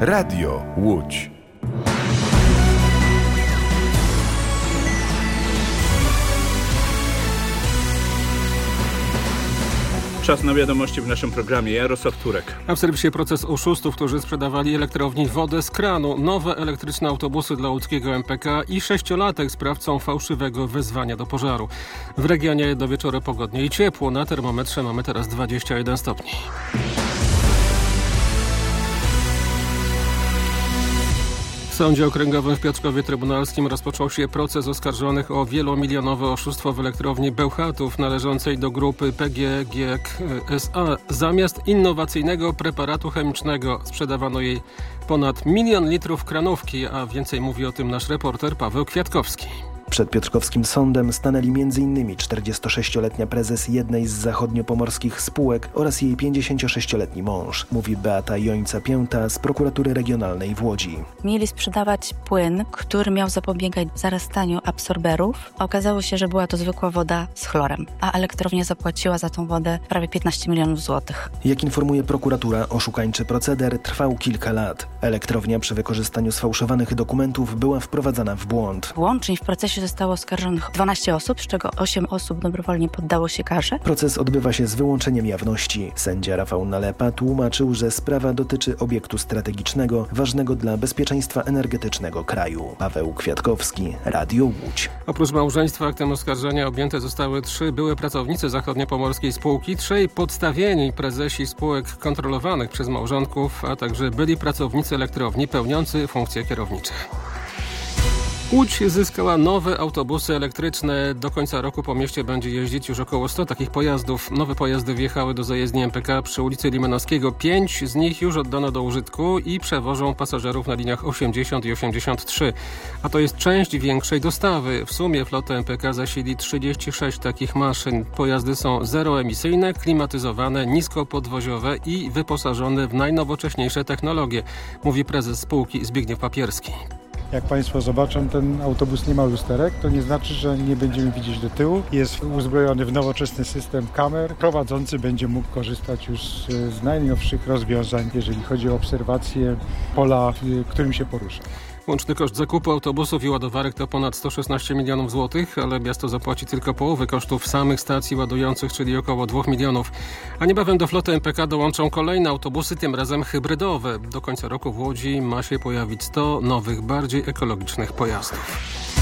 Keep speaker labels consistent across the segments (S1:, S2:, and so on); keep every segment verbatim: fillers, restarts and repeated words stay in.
S1: Radio Łódź.
S2: Czas na wiadomości w naszym programie. Jarosław Turek.
S3: A w serwisie proces oszustów, którzy sprzedawali elektrowni wodę z kranu, nowe elektryczne autobusy dla łódzkiego M P K i sześciolatek sprawcą fałszywego wezwania do pożaru. W regionie do wieczoru pogodnie i ciepło. Na termometrze mamy teraz dwadzieścia jeden stopni. W Sądzie Okręgowym w Piotrkowie Trybunalskim rozpoczął się proces oskarżonych o wielomilionowe oszustwo w elektrowni Bełchatów należącej do grupy P G G S A. Zamiast innowacyjnego preparatu chemicznego sprzedawano jej ponad milion litrów kranówki, a więcej mówi o tym nasz reporter Paweł Kwiatkowski.
S4: Przed piotrkowskim sądem stanęli między innymi czterdziestosześcioletnia prezes jednej z zachodniopomorskich spółek oraz jej pięćdziesięciosześcioletni mąż, mówi Beata Jońca-Pięta z prokuratury regionalnej w Łodzi.
S5: Mieli sprzedawać płyn, który miał zapobiegać zarastaniu absorberów. Okazało się, że była to zwykła woda z chlorem, a elektrownia zapłaciła za tą wodę prawie piętnaście milionów złotych.
S4: Jak informuje prokuratura, oszukańczy proceder trwał kilka lat. Elektrownia przy wykorzystaniu sfałszowanych dokumentów była wprowadzana w błąd.
S5: Łącznie w procesie zostało oskarżonych dwanaście osób, z czego osiem osób dobrowolnie poddało się karze.
S4: Proces odbywa się z wyłączeniem jawności. Sędzia Rafał Nalepa tłumaczył, że sprawa dotyczy obiektu strategicznego, ważnego dla bezpieczeństwa energetycznego kraju. Paweł Kwiatkowski, Radio Łódź.
S3: Oprócz małżeństwa aktem oskarżenia objęte zostały trzy byłe pracownicy zachodniopomorskiej spółki, trzej podstawieni prezesi spółek kontrolowanych przez małżonków, a także byli pracownicy elektrowni pełniący funkcje kierownicze. Łódź zyskała nowe autobusy elektryczne. Do końca roku po mieście będzie jeździć już około stu takich pojazdów. Nowe pojazdy wjechały do zajezdni M P K przy ulicy Limanowskiego. Pięć z nich już oddano do użytku i przewożą pasażerów na liniach osiemdziesiąt i osiemdziesiąt trzy. A to jest część większej dostawy. W sumie flotę M P K zasili trzydzieści sześć takich maszyn. Pojazdy są zeroemisyjne, klimatyzowane, niskopodwoziowe i wyposażone w najnowocześniejsze technologie, mówi prezes spółki Zbigniew Papierski.
S6: Jak Państwo zobaczą, ten autobus nie ma lusterek, to nie znaczy, że nie będziemy widzieć do tyłu. Jest uzbrojony w nowoczesny system kamer. Prowadzący będzie mógł korzystać już z najnowszych rozwiązań, jeżeli chodzi o obserwację pola, którym się porusza.
S3: Łączny koszt zakupu autobusów i ładowarek to ponad sto szesnaście milionów złotych, ale miasto zapłaci tylko połowę kosztów samych stacji ładujących, czyli około dwóch milionów. A niebawem do floty M P K dołączą kolejne autobusy, tym razem hybrydowe. Do końca roku w Łodzi ma się pojawić sto nowych, bardziej ekologicznych pojazdów.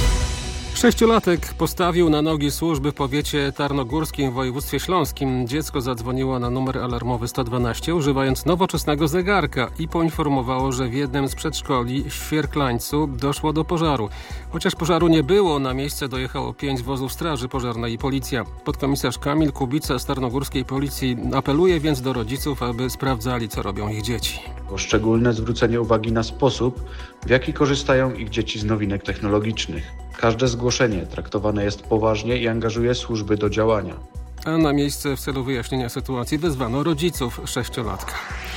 S3: Sześciolatek postawił na nogi służby w powiecie tarnogórskim w województwie śląskim. Dziecko zadzwoniło na numer alarmowy sto dwanaście, używając nowoczesnego zegarka i poinformowało, że w jednym z przedszkoli w Świerklańcu doszło do pożaru. Chociaż pożaru nie było, na miejsce dojechało pięć wozów straży pożarnej i policja. Podkomisarz Kamil Kubica z tarnogórskiej policji apeluje więc do rodziców, aby sprawdzali, co robią ich dzieci.
S7: O szczególne zwrócenie uwagi na sposób, w jaki korzystają ich dzieci z nowinek technologicznych. Każde zgłoszenie traktowane jest poważnie i angażuje służby do działania.
S3: A na miejsce w celu wyjaśnienia sytuacji wezwano rodziców sześciolatka.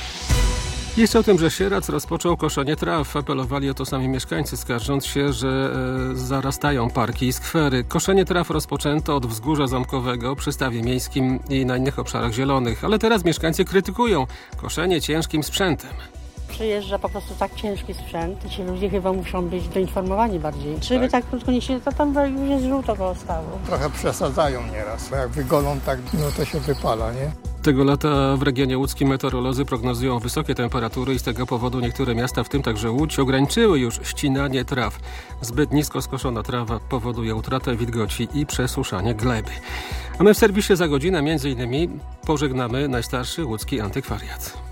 S3: Jeszcze o tym, że Sierac rozpoczął koszenie traw. Apelowali o to sami mieszkańcy, skarżąc się, że e, zarastają parki i skwery. Koszenie traw rozpoczęto od Wzgórza Zamkowego przy Stawie Miejskim i na innych obszarach zielonych. Ale teraz mieszkańcy krytykują koszenie ciężkim sprzętem.
S8: Przyjeżdża po prostu tak ciężki sprzęt i ci ludzie chyba muszą być doinformowani bardziej. Czy by tak krótko nie się, to tam już jest żółto koło stawu.
S9: Trochę przesadzają nieraz, bo jak wygolą tak, no to się wypala, nie?
S3: Tego lata w regionie łódzkim meteorolodzy prognozują wysokie temperatury i z tego powodu niektóre miasta, w tym także Łódź, ograniczyły już ścinanie traw. Zbyt nisko skoszona trawa powoduje utratę wilgoci i przesuszanie gleby. A my w serwisie za godzinę między innymi pożegnamy najstarszy łódzki antykwariat.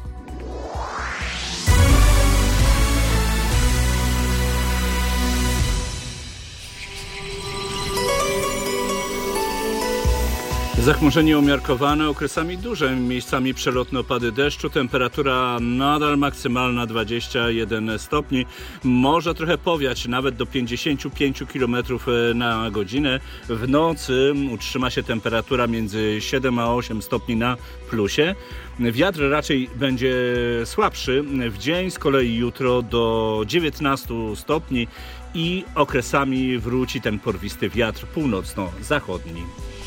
S2: Zachmurzenie umiarkowane, okresami duże, miejscami przelotne opady deszczu, temperatura nadal maksymalna dwadzieścia jeden stopni, może trochę powiać nawet do pięćdziesiąt pięć kilometrów na godzinę. W nocy utrzyma się temperatura między siedem a osiem stopni na plusie. Wiatr raczej będzie słabszy, w dzień z kolei jutro do dziewiętnastu stopni i okresami wróci ten porwisty wiatr północno-zachodni.